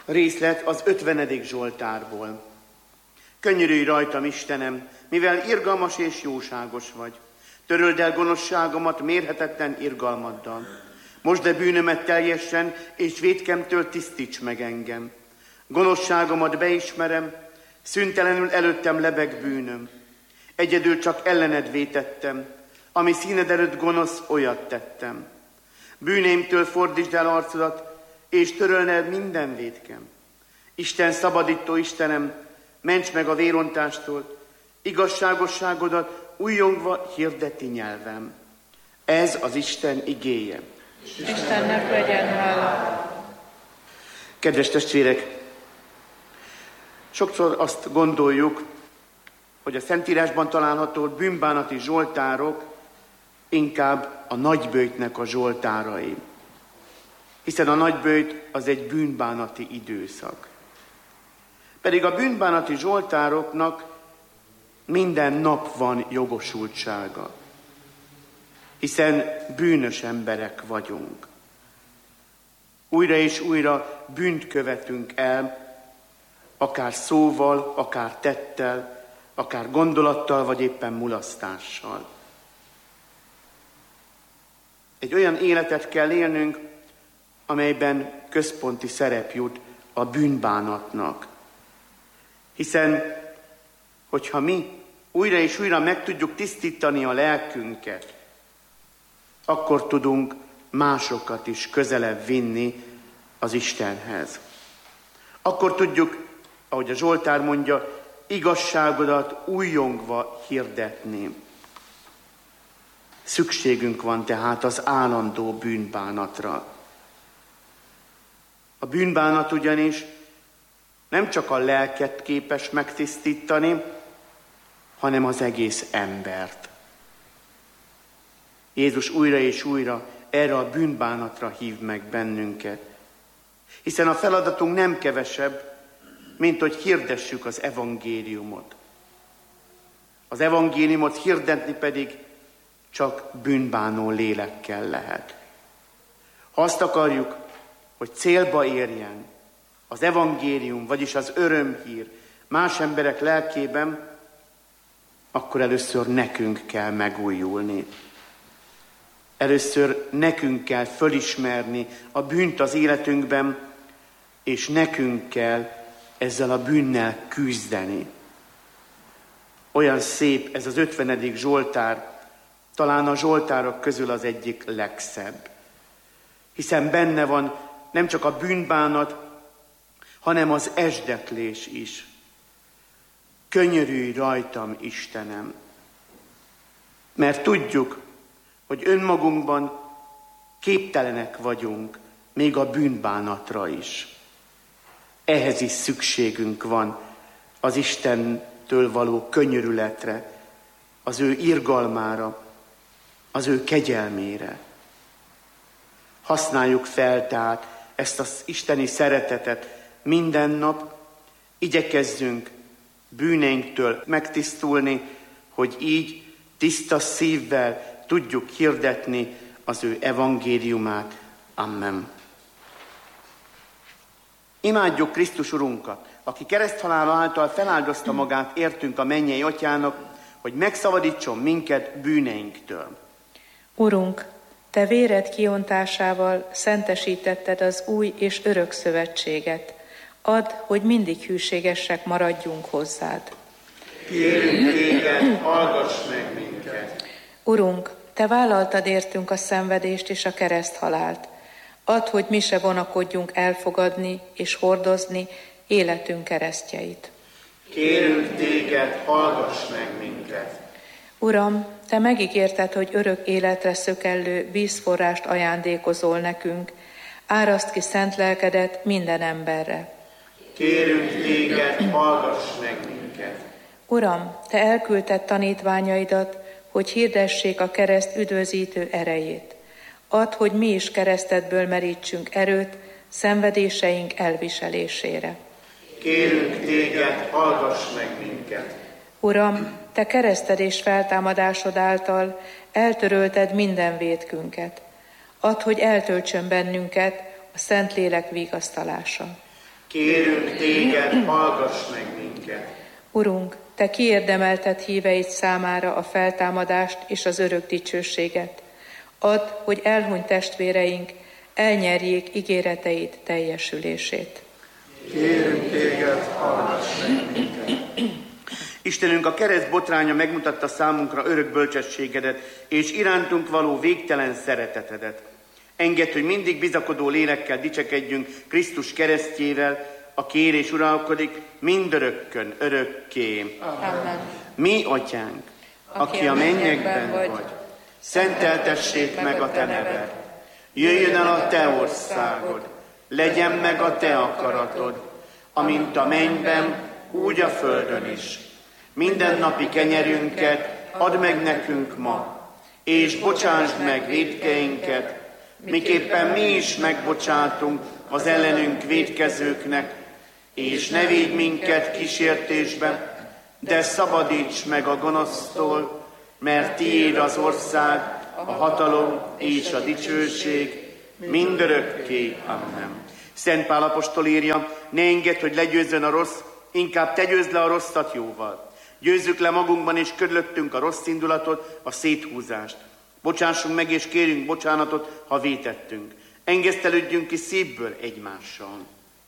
Részlet az 50. Zsoltárból. Könyörülj rajtam, Istenem, mivel irgalmas és jóságos vagy. Töröld el gonoszságomat mérhetetlen irgalmaddal. Mosd le bűnömet teljesen, és vétkemtől tisztíts meg engem. Gonoszságomat beismerem, szüntelenül előttem lebeg bűnöm. Egyedül csak ellened vétettem, ami színed előtt gonosz, olyat tettem. Bűnémtől fordítsd el arcodat, és törölj el minden vétkem. Isten szabadító Istenem, ments meg a vérontástól, igazságosságodat újjongva hirdeti nyelvem. Ez az Isten igéje. Istennek legyen hála. Kedves testvérek, sokszor azt gondoljuk, hogy a Szentírásban található bűnbánati zsoltárok inkább a nagyböjtnek a zsoltárai. Hiszen a nagyböjt az egy bűnbánati időszak. Pedig a bűnbánati zsoltároknak minden nap van jogosultsága. Hiszen bűnös emberek vagyunk. Újra és újra bűnt követünk el, akár szóval, akár tettel, akár gondolattal, vagy éppen mulasztással. Egy olyan életet kell élnünk, amelyben központi szerep jut a bűnbánatnak. Hiszen, hogyha mi újra és újra meg tudjuk tisztítani a lelkünket, akkor tudunk másokat is közelebb vinni az Istenhez. Akkor tudjuk, ahogy a Zsoltár mondja, igazságodat újjongva hirdetni. Szükségünk van tehát az állandó bűnbánatra. A bűnbánat ugyanis nem csak a lelket képes megtisztítani, hanem az egész embert. Jézus újra és újra erre a bűnbánatra hív meg bennünket. Hiszen a feladatunk nem kevesebb, mint hogy hirdessük az evangéliumot. Az evangéliumot hirdetni pedig csak bűnbánó lélekkel lehet. Ha azt akarjuk, hogy célba érjen az evangélium, vagyis az örömhír más emberek lelkében, akkor először nekünk kell megújulni. Először nekünk kell fölismerni a bűnt az életünkben, és nekünk kell ezzel a bűnnel küzdeni. Olyan szép ez az 50. Zsoltár, talán a zsoltárok közül az egyik legszebb. Hiszen benne van nem csak a bűnbánat, hanem az esdeklés is. Könyörülj rajtam, Istenem! Mert tudjuk, hogy önmagunkban képtelenek vagyunk, még a bűnbánatra is. Ehhez is szükségünk van az Istentől való könyörületre, az ő irgalmára, az ő kegyelmére. Használjuk fel tehát ezt az isteni szeretetet minden nap, igyekezzünk bűneinktől megtisztulni, hogy így tiszta szívvel tudjuk hirdetni az ő evangéliumát. Amen. Imádjuk Krisztus Urunkat, aki kereszthalála által feláldozta magát értünk a mennyei Atyának, hogy megszabadítson minket bűneinktől. Urunk, Te véred kiontásával szentesítetted az új és örök szövetséget. Add, hogy mindig hűségesek maradjunk hozzád. Kérünk Téged, hallgass meg minket! Urunk, Te vállaltad értünk a szenvedést és a kereszthalált. Add, hogy mi se vonakodjunk elfogadni és hordozni életünk keresztjeit. Kérünk Téged, hallgass meg minket! Uram, Te megígérted, hogy örök életre szökellő vízforrást ajándékozol nekünk. Áraszd ki szent lelkedet minden emberre. Kérünk Téged, hallgass meg minket! Uram, Te elküldted tanítványaidat, hogy hirdessék a kereszt üdvözítő erejét. Add, hogy mi is keresztedből merítsünk erőt szenvedéseink elviselésére. Kérünk Téged, hallgass meg minket! Uram, Te kereszted és feltámadásod által eltörölted minden vétkünket. Add, hogy eltöltsön bennünket a Szentlélek vigasztalása. Kérünk téged, hallgass meg minket. Urunk, te kiérdemelted híveid számára a feltámadást és az örök dicsőséget. Add, hogy elhunyt testvéreink elnyerjék ígéreteid teljesülését. Kérünk téged, hallgass meg minket. Istenünk, a kereszt botránya megmutatta számunkra örök bölcsességedet és irántunk való végtelen szeretetedet. Engedd, hogy mindig bizakodó lélekkel dicsekedjünk Krisztus keresztjével, a kérés uralkodik mindörökkön, örökké. Amen. Mi, Atyánk, aki a mennyekben vagy, szenteltessék meg a te neved. Jöjjön el a te országod, legyen meg a te akaratod, amint a mennyben, úgy a földön is. Mindennapi kenyerünket add meg nekünk ma, és bocsásd meg vétkeinket, miképpen mi is megbocsátunk az ellenünk vétkezőknek, és ne védj minket kísértésbe, de szabadíts meg a gonosztól, mert tiéd az ország, a hatalom és a dicsőség mindörökké. Amen. Szent Pál apostol írja, ne engedd, hogy legyőzzön a rossz, inkább te győzd le a rosszat jóval. Győzzük le magunkban és körülöttünk a rossz indulatot, a széthúzást. Bocsássunk meg és kérjünk bocsánatot, ha vétettünk. Engesztelődjünk ki szívből egymással.